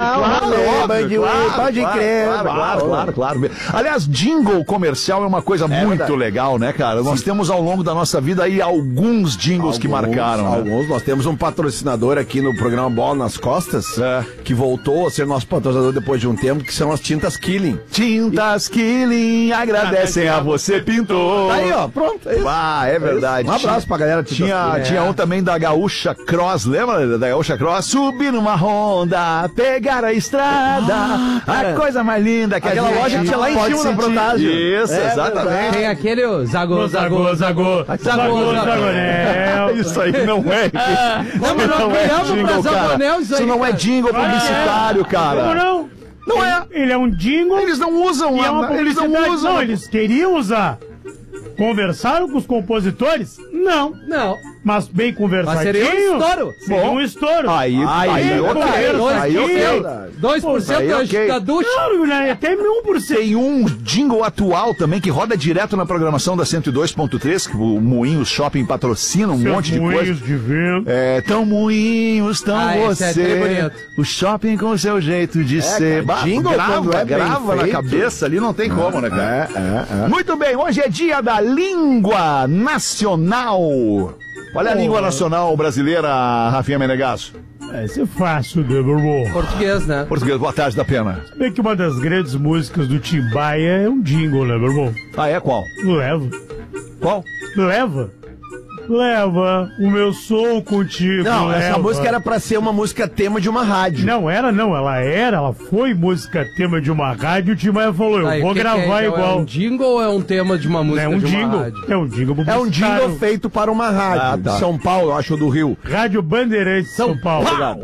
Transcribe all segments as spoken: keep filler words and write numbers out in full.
claro, óbvio, claro, pode claro, crer. Claro, claro, claro, claro. Aliás, jingle comercial é uma coisa é muito verdade. legal, né, cara? Sim. Nós temos ao longo da nossa vida aí alguns jingles alguns, que marcaram. Alguns. Né? Nós temos um patrocinador aqui no programa Bola nas Costas, é. que voltou a ser nosso patrocinador depois de um tempo, que são as Tintas Killing. Tintas Killing agradecem a você, pintor. Tá aí, ó, pronto. É ah, é verdade. Um abraço pra galera. Tinha, é. tinha um também da Gaúcha Cross, lembra da Gaúcha Cross? Subir numa Honda, pegar a estrada, ah, a coisa mais linda que aquela a gente loja que tinha lá em cima na Protásio. Isso, é, exatamente. Tem aquele o Zago, Zago, Zago, Zago, Zagonel. Isso aí não é. Não, mas nós ganhamos pra Zagonel isso aí. Isso não é jingle publicitário, cara. Como não? Não é. Ele é um jingle. Eles não usam, é eles não usam. Não, eles queriam usar. Conversaram com os compositores? Não. Não. Mas bem conversadinho. Mas seria um estouro. Seria um estouro. Aí, aí, aí, ok. Aí, ok. dois por cento da ducha. Não, até um por cento. Tem um jingle atual também que roda direto na programação da cento e dois ponto três, que o Moinhos Shopping patrocina um Seus monte de coisa. Moinhos de vento. É, tão Moinhos, tão ah, você. É o shopping com o seu jeito de é, ser. Cara, jingle grava, é grava na feito. cabeça ali, não tem como, né, cara? É, é, é. Muito bem, hoje é dia da língua nacional. Qual é a oh. língua nacional brasileira, Rafinha Menegasso? É, isso é fácil, né, meu irmão? Português, né? Português, boa tarde da pena. Bem que uma das grandes músicas do Timbaia é um jingle, né, meu irmão? Ah, é? Qual? Leva. Qual? Leva. Leva o meu som contigo. Não, leva. essa música era pra ser uma música tema de uma rádio. Não era, não. Ela era, ela foi música tema de uma rádio. O Timbaia falou, eu Aí, vou que gravar que é? igual. É um jingle ou é um tema de uma música é um de uma jingle. rádio? É um jingle É um jingle feito para uma rádio. Ah, tá. De São Paulo, eu acho, do Rio. Rádio Bandeirantes, São, São Paulo. Obrigado.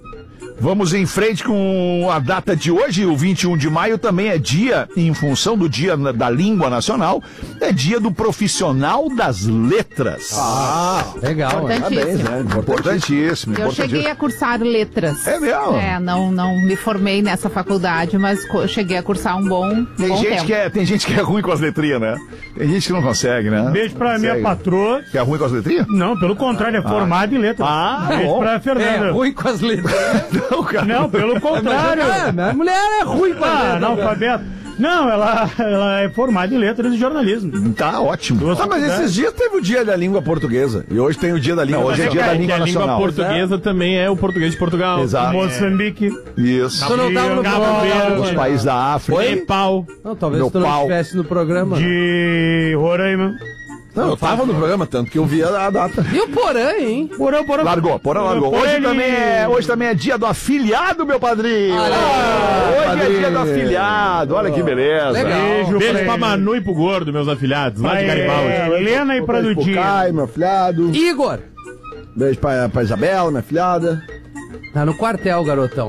Vamos em frente com a data de hoje, o vinte e um de maio, também é dia, em função do Dia da Língua Nacional, é dia do profissional das letras. Ah, legal. Importantíssimo. Né? Importantíssimo. Eu importantíssimo. cheguei a cursar letras. É mesmo? É, não, não me formei nessa faculdade, mas cheguei a cursar um bom, tem bom gente tempo. Que é, tem gente que é ruim com as letrinhas, né? Tem gente que não consegue, né? Beijo pra consegue. minha patroa. Que é ruim com as letrinhas? Não, pelo contrário, é ah. formada em letras. Ah, Beijo bom. pra Fernanda. É ruim com as letras. Não, cara. Não, pelo contrário. É, a mulher é ruim com as ah, letras. analfabeto. Não, ela, ela é formada em letras e jornalismo. Tá ótimo. Ah, mas esses dias teve o dia da língua portuguesa. E hoje tem o dia da língua Não, hoje é dia da língua a nacional. A língua portuguesa é. também é o português de Portugal. Exato. Moçambique. Isso. Tu não tava no programa. Os países da África. Nepal. Não, talvez Meu tu não pau. estivesse no programa. De Roraima. Não, eu tava no programa, tanto que eu vi a data. E o Porã, hein? Porã, Porã. Largou, Porã largou. Porã, Hoje, ele... também é, hoje também é dia do afiliado, meu padrinho. Ah, hoje padrinho. é dia do afiliado. Olha que beleza. Legal. Beijo, Beijo pra, pra Manu e pro Gordo, meus afiliados, lá de Garibaldi. É, Helena e pra Beijo pro Dudinha. Caio, meu afilhado. Igor. Beijo pra, pra Isabela, minha afilhada. Tá no quartel, garotão.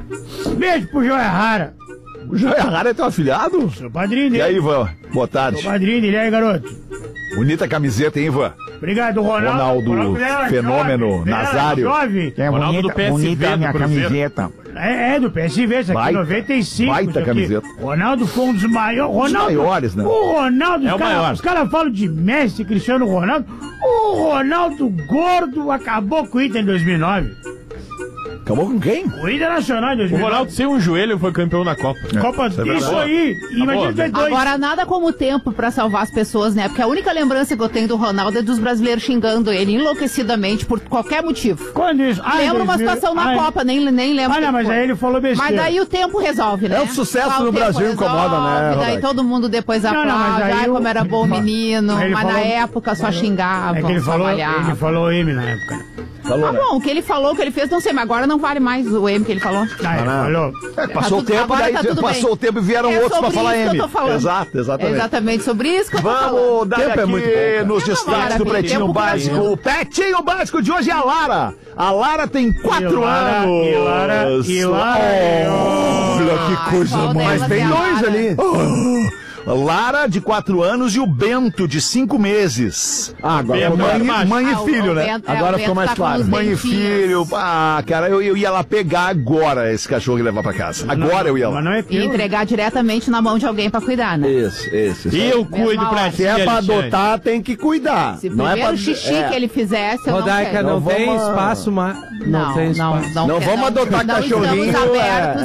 Beijo pro Joia Rara. O Joia Rara é teu afiliado? Sou padrinho dele. E aí, Ivan? Boa tarde. Sou padrinho dele. E aí, garoto? Bonita camiseta, hein, Ivan? Obrigado, Ronaldo. Ronaldo, Ronaldo era Fenômeno, jovem, Nazário. Jovem. É Ronaldo bonita, do P S V bonita minha do Cruzeiro. camiseta. É, é do P S V, essa aqui, Baita- noventa e cinco. baita isso aqui. camiseta. Ronaldo foi um dos maiores. Ronaldo, maiores, né? O Ronaldo, É os o cara- maior. os caras falam de Messi, Cristiano Ronaldo. O Ronaldo gordo acabou com o Inter em dois mil e nove. Acabou com quem? O Internacional em dois O mil e nove. Ronaldo sem um joelho foi campeão na Copa. Copa, Isso é isso verdade. aí. Imagina boa. ter dois. Agora, nada como o tempo pra salvar as pessoas, né? Porque a única lembrança que eu tenho do Ronaldo é dos brasileiros xingando ele enlouquecidamente por qualquer motivo. Quando isso? Ah, Lembra uma dois mil situação na Ai. Copa, nem, nem lembro. Ah, não, o que mas foi. aí ele falou besteira. Mas daí o tempo resolve, né? É o sucesso Só no o tempo Brasil incomoda, né, Daí Roberto? todo mundo depois Não, não, aplaude, mas aí ai, o- como era bom o menino. Aí ele Mas falou- na época só xingavam, É que ele só falou, malhavam. ele falou M na época. Falou, Ah, né? bom, o que ele falou, o que ele fez, não sei, mas agora não vale mais o M que ele falou. Ah, ele não. falou. É, passou Tá o tempo, tudo- daí agora tá tudo passou bem. o tempo e vieram É outros pra sobre falar isso que M. eu tô falando. Exato, É exatamente. exatamente sobre isso que eu tô falando. Vamos dar Tempo é aqui muito bom, cara. nos Tempo é destaques do maravilha. Pretinho Tempo Básico. Brasil. O Pretinho Básico de hoje é a Lara. A Lara tem quatro E Lara, anos. e Lara, e Lara. Olha que coisa qual mais. delas Tem é a dois Lara? ali. Lara, de quatro anos, e o Bento, de cinco meses. Ah, agora Bem, ficou mãe- mais- Mãe, mãe Ah, e o- filho, o né? Bento- é, Agora o ficou Bento mais tá com claro. os Mãe e dentinhos. filho. Ah, cara, eu, eu ia lá pegar agora esse cachorro e levar pra casa. Agora eu ia lá. Mas não é E teu. entregar diretamente na mão de alguém pra cuidar, né? Isso, isso. isso. E eu cuido Mesma pra hora. ti, Se é pra Alexandre. adotar, tem que cuidar. Se o não é primeiro pra... xixi é. que ele fizesse, eu não Rodaica, quero. não, Não tem vamos- espaço, mas. Não, Não, tem não, espaço. não, Não quer- vamos adotar não cachorrinho, estamos é, abertos